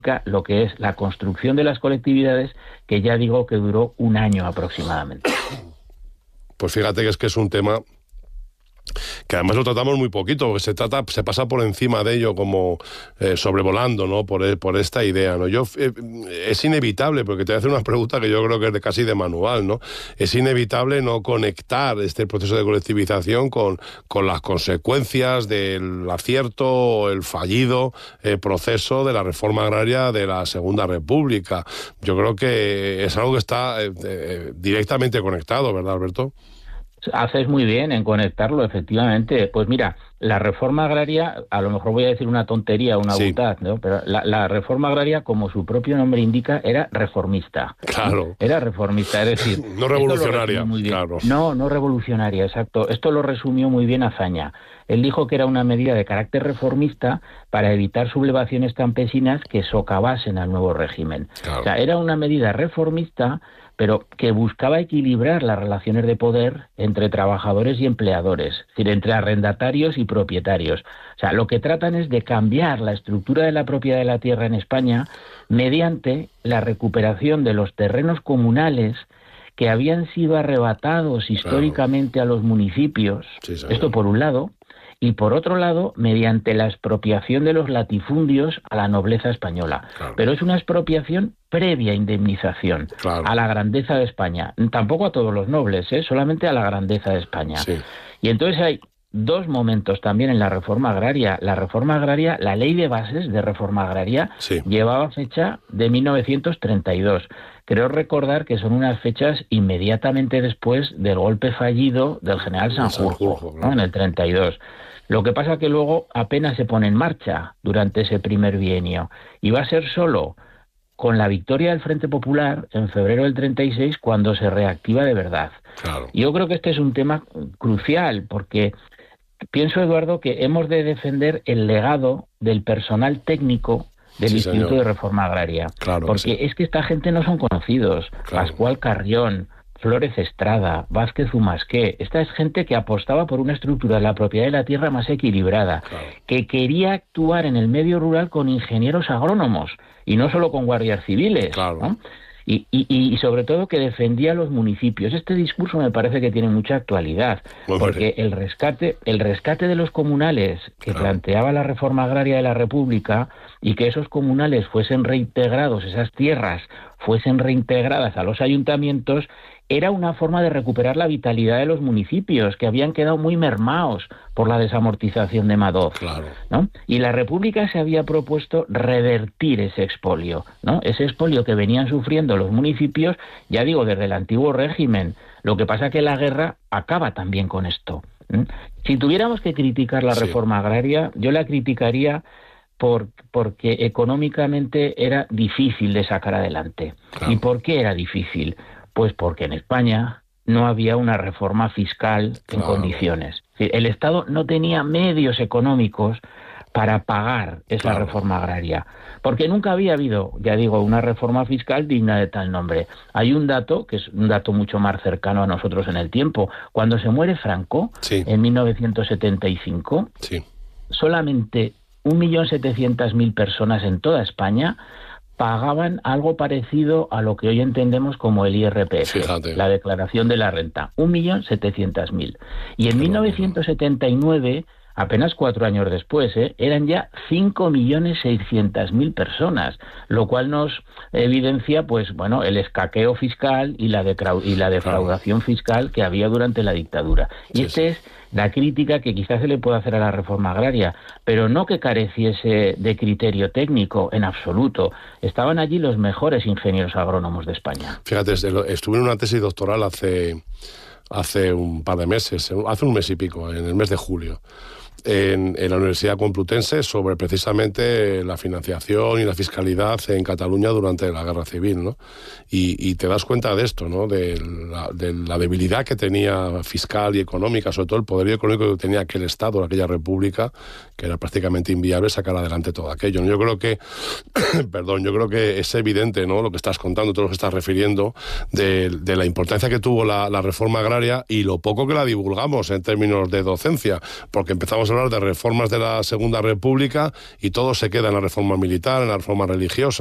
lo que es la construcción de las colectividades, que ya digo que duró un año aproximadamente. Pues fíjate que es un tema que además lo tratamos muy poquito, porque se pasa por encima de ello como sobrevolando, ¿no? Por esta idea, ¿no? Es inevitable, porque te voy a hacer una pregunta que yo creo que es casi de manual, ¿no? Es inevitable no conectar este proceso de colectivización con las consecuencias del acierto o el fallido proceso de la reforma agraria de la Segunda República. Yo creo que es algo que está directamente conectado, ¿verdad, Alberto? Haces muy bien en conectarlo, efectivamente. Pues mira, la reforma agraria, a lo mejor voy a decir una tontería, una butad, ¿no? Pero la reforma agraria, como su propio nombre indica, era reformista. Claro. ¿No? Era reformista, es decir... no revolucionaria, claro. No revolucionaria, exacto. Esto lo resumió muy bien Azaña. Él dijo que era una medida de carácter reformista para evitar sublevaciones campesinas que socavasen al nuevo régimen. Claro. O sea, era una medida reformista, pero que buscaba equilibrar las relaciones de poder entre trabajadores y empleadores, es decir, entre arrendatarios y propietarios. O sea, lo que tratan es de cambiar la estructura de la propiedad de la tierra en España mediante la recuperación de los terrenos comunales que habían sido arrebatados históricamente a los municipios. Sí, esto por un lado. Y por otro lado, mediante la expropiación de los latifundios a la nobleza española. Claro. Pero es una expropiación previa indemnización a la grandeza de España. Tampoco a todos los nobles, solamente a la grandeza de España. Sí. Y entonces hay dos momentos también en la reforma agraria. La reforma agraria, la ley de bases de reforma agraria, llevaba fecha de 1932. Creo recordar que son unas fechas inmediatamente después del golpe fallido del general Sanjurjo, ¿no? En el 32. Lo que pasa que luego apenas se pone en marcha durante ese primer bienio. Y va a ser solo con la victoria del Frente Popular en febrero del 36 cuando se reactiva de verdad. Claro. Y yo creo que este es un tema crucial porque pienso, Eduardo, que hemos de defender el legado del personal técnico del Instituto de Reforma Agraria. Claro, porque es que esta gente no son conocidos. Claro. Pascual Carrión, Flórez Estrada, Vázquez Umasqué. Esta es gente que apostaba por una estructura de la propiedad de la tierra más equilibrada, que quería actuar en el medio rural con ingenieros agrónomos y no solo con guardias civiles, ¿no? Y sobre todo que defendía a los municipios. Este discurso me parece que tiene mucha actualidad, porque el rescate de los comunales que planteaba la reforma agraria de la República y que esos comunales fuesen reintegrados, esas tierras fuesen reintegradas a los ayuntamientos, era una forma de recuperar la vitalidad de los municipios, que habían quedado muy mermados por la desamortización de Madoz, ¿no? Y la República se había propuesto revertir ese expolio, ¿no? Ese expolio que venían sufriendo los municipios, ya digo, desde el antiguo régimen. Lo que pasa es que la guerra acaba también con esto. Si tuviéramos que criticar la reforma agraria, yo la criticaría porque económicamente era difícil de sacar adelante. ¿Y por qué era difícil? Pues porque en España no había una reforma fiscal en condiciones. El Estado no tenía medios económicos para pagar esa reforma agraria, porque nunca había habido, ya digo, una reforma fiscal digna de tal nombre. Hay un dato, que es un dato mucho más cercano a nosotros en el tiempo. Cuando se muere Franco, en 1975, solamente 1.700.000 personas en toda España pagaban algo parecido a lo que hoy entendemos como el IRPF, la declaración de la renta, 1.700.000. Y en 1979, apenas 4 años después, eran ya 5.600.000 personas, lo cual nos evidencia, pues bueno, el escaqueo fiscal y la defraudación fiscal que había durante la dictadura. Y es la crítica que quizás se le puede hacer a la reforma agraria, pero no que careciese de criterio técnico, en absoluto. Estaban allí los mejores ingenieros agrónomos de España. Fíjate, estuve en una tesis doctoral hace un par de meses, hace un mes y pico, en el mes de julio, en la Universidad Complutense, sobre precisamente la financiación y la fiscalidad en Cataluña durante la Guerra Civil, ¿no? Y te das cuenta de esto, ¿no? De la debilidad que tenía fiscal y económica, sobre todo el poder económico que tenía aquel Estado, aquella República, que era prácticamente inviable sacar adelante todo aquello, ¿no? Yo creo que yo creo que es evidente, ¿no? Lo que estás contando, todo lo que estás refiriendo, de la importancia que tuvo la reforma agraria y lo poco que la divulgamos en términos de docencia, porque empezamos a hablar de reformas de la Segunda República y todo se queda en la reforma militar, en la reforma religiosa.